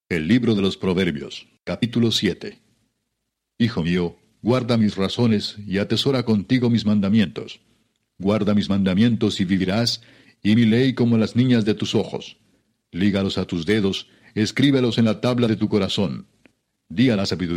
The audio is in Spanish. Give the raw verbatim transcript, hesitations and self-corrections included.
El libro de los Proverbios, capítulo siete. Hijo mío, guarda mis razones y atesora contigo mis mandamientos. Guarda mis mandamientos y vivirás, y mi ley como las niñas de tus ojos. Lígalos a tus dedos, escríbelos en la tabla de tu corazón. Di a la sabiduría